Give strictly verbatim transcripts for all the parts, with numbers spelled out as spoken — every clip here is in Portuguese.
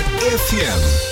F M.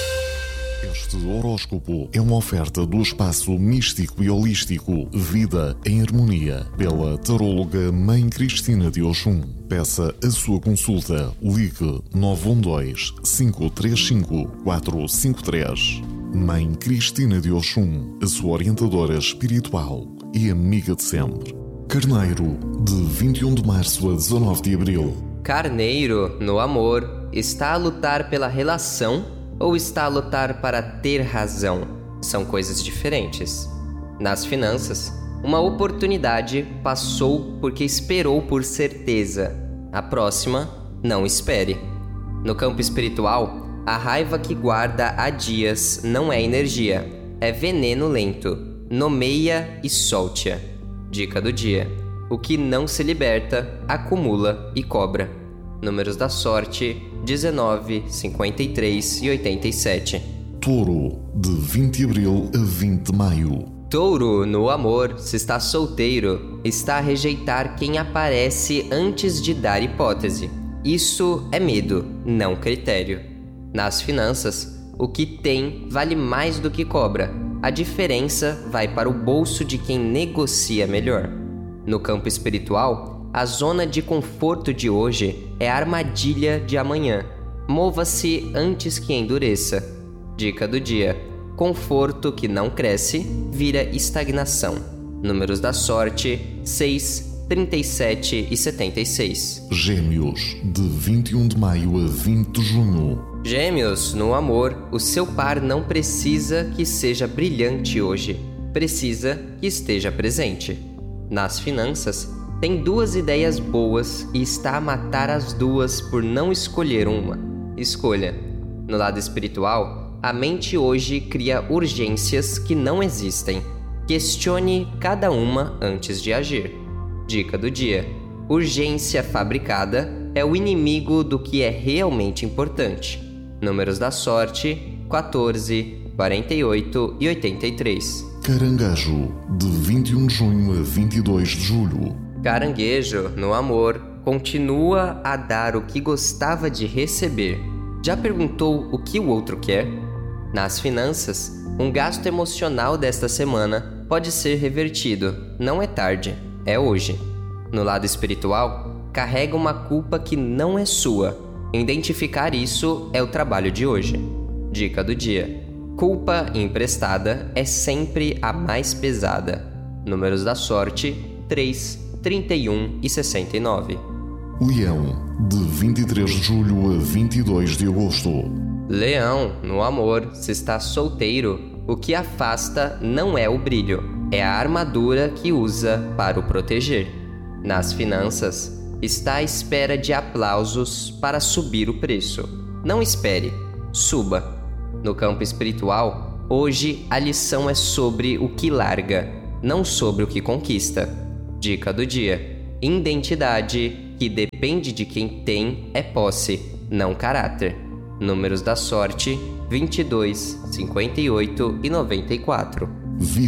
Este horóscopo é uma oferta do espaço místico e holístico Vida em Harmonia, pela taróloga Mãe Cristina de Oxum. Peça a sua consulta. Ligue nove um dois, cinco três cinco, quatro cinco três. Mãe Cristina de Oxum, a sua orientadora espiritual e amiga de sempre. Carneiro, de vinte e um de março a dezanove de abril. Carneiro, no amor, está a lutar pela relação ou está a lutar para ter razão? São coisas diferentes. Nas finanças, uma oportunidade passou porque esperou por certeza. A próxima, não espere. No campo espiritual, a raiva que guarda há dias não é energia, é veneno lento. Nomeia e solte-a. Dica do dia: o que não se liberta, acumula e cobra. Números da sorte: dezenove, cinquenta e três e oitenta e sete. Touro, de vinte de abril a vinte de maio. Touro, no amor, se está solteiro, está a rejeitar quem aparece antes de dar hipótese. Isso é medo, não critério. Nas finanças, o que tem vale mais do que cobra. A diferença vai para o bolso de quem negocia melhor. No campo espiritual, a zona de conforto de hoje é a armadilha de amanhã. Mova-se antes que endureça. Dica do dia: conforto que não cresce vira estagnação. Números da sorte: seis, trinta e sete e setenta e seis. Gêmeos, de vinte e um de maio a vinte de junho. Gêmeos, no amor, o seu par não precisa que seja brilhante hoje. Precisa que esteja presente. Nas finanças, tem duas ideias boas e está a matar as duas por não escolher uma. Escolha. No lado espiritual, a mente hoje cria urgências que não existem. Questione cada uma antes de agir. Dica do dia: urgência fabricada é o inimigo do que é realmente importante. Números da sorte: quatorze, quarenta e oito e oitenta e três. Caranguejo, de vinte e um de junho a vinte e dois de julho. Caranguejo, no amor, continua a dar o que gostava de receber. Já perguntou o que o outro quer? Nas finanças, um gasto emocional desta semana pode ser revertido. Não é tarde, é hoje. No lado espiritual, carrega uma culpa que não é sua. Identificar isso é o trabalho de hoje. Dica do dia: culpa emprestada é sempre a mais pesada. Números da sorte: três, trinta e um e sessenta e nove. Leão, de vinte e três de julho a vinte e dois de agosto. Leão, no amor, se está solteiro, o que afasta não é o brilho, é a armadura que usa para o proteger. Nas finanças, está à espera de aplausos para subir o preço. Não espere, suba. No campo espiritual, hoje a lição é sobre o que larga, não sobre o que conquista. Dica do dia: identidade que depende de quem tem é posse, não caráter. Números da sorte: vinte e dois, cinquenta e oito e noventa e quatro.